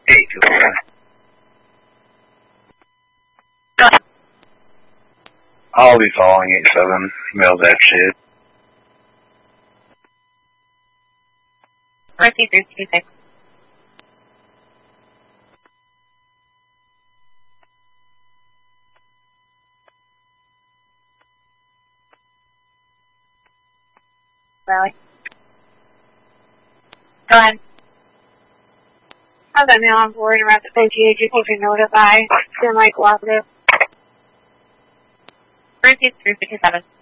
827. Go ahead. I'll be following 87. Mail's actually. Mercy 326. Valley. Go ahead. How's that mail on board and rapid safety agent if you notify? Send like cooperative. Mercy 357.